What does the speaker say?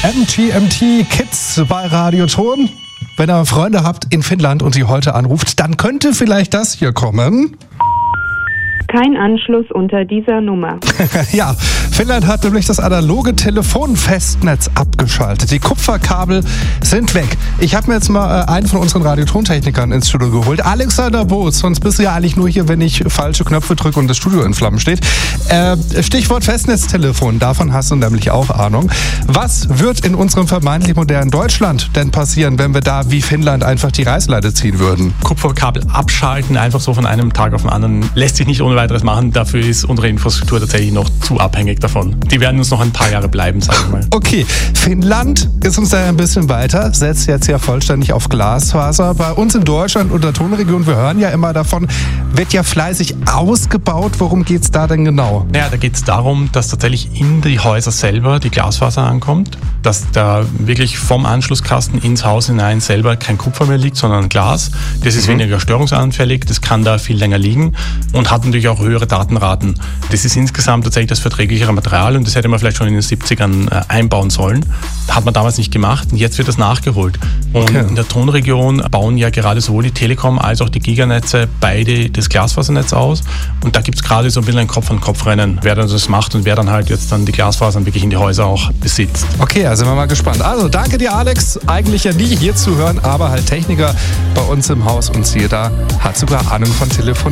MTMT Kids bei Radioton. Wenn ihr Freunde habt in Finnland und sie heute anruft, dann könnte vielleicht das hier kommen. Kein Anschluss unter dieser Nummer. Ja, Finnland hat nämlich das analoge Telefonfestnetz abgeschaltet. Die Kupferkabel sind weg. Ich habe mir jetzt mal einen von unseren Radiotontechnikern ins Studio geholt. Alexander Boos, sonst bist du ja eigentlich nur hier, wenn ich falsche Knöpfe drücke und das Studio in Flammen steht. Stichwort Festnetztelefon, davon hast du nämlich auch Ahnung. Was wird in unserem vermeintlich modernen Deutschland denn passieren, wenn wir da wie Finnland einfach die Reißleine ziehen würden? Kupferkabel abschalten, einfach so von einem Tag auf den anderen, lässt sich nicht ohne weiteres machen. Dafür ist unsere Infrastruktur tatsächlich noch zu abhängig davon. Die werden uns noch ein paar Jahre bleiben, sage ich mal. Okay, Finnland ist uns da ein bisschen weiter, setzt jetzt ja vollständig auf Glasfaser. Bei uns in Deutschland und der Tonregion, wir hören ja immer davon, wird ja fleißig ausgebaut. Worum geht es da denn genau? Ja, da geht es darum, dass tatsächlich in die Häuser selber die Glasfaser ankommt, dass da wirklich vom Anschlusskasten ins Haus hinein selber kein Kupfer mehr liegt, sondern Glas. Das ist weniger störungsanfällig, das kann da viel länger liegen und hat natürlich auch höhere Datenraten. Das ist insgesamt tatsächlich das verträglichere Material und das hätte man vielleicht schon in den 70ern einbauen sollen. Hat man damals nicht gemacht und jetzt wird das nachgeholt. Und in der Tonregion bauen ja gerade sowohl die Telekom als auch die Giganetze beide das Glasfasernetz aus. Und da gibt es gerade so ein bisschen ein Kopf-an-Kopf-Rennen, wer dann das macht und wer dann halt jetzt dann die Glasfasern wirklich in die Häuser auch besitzt. Okay, also sind wir mal gespannt. Also danke dir, Alex. Eigentlich ja nie hier zu hören, aber halt Techniker bei uns im Haus und siehe da, hat sogar Ahnung von Telefon.